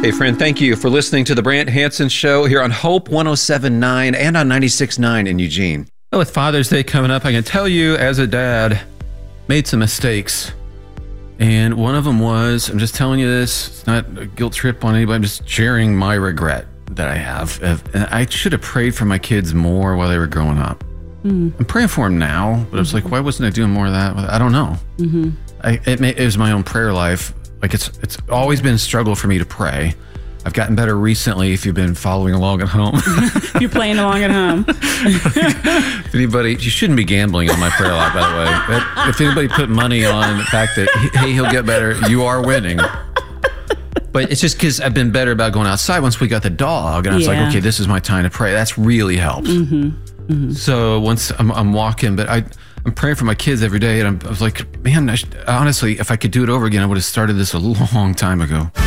Hey, friend, thank you for listening to the Brant Hansen Show here on Hope 107.9 and on 96.9 in Eugene. Well, with Father's Day coming up, I can tell you as a dad, made some mistakes. And one of them was, I'm just telling you this, it's not a guilt trip on anybody, I'm just sharing my regret that I have. And I should have prayed for my kids more while they were growing up. I'm praying for them now, but I was like, why wasn't I doing more of that? I don't know. It was my own prayer life. Like it's always been a struggle for me to pray. I've gotten better recently if you've been following along at home. You're playing along at home. If anybody, you shouldn't be gambling on my prayer life, by the way. If anybody put money on the fact that, hey, he'll get better, you are winning. But it's just because I've been better about going outside once we got the dog. And I was like, okay, this is my time to pray. That's really helped. So once I'm walking, but I'm praying for my kids every day. And I was like, man, honestly, if I could do it over again, I would have started this a long time ago.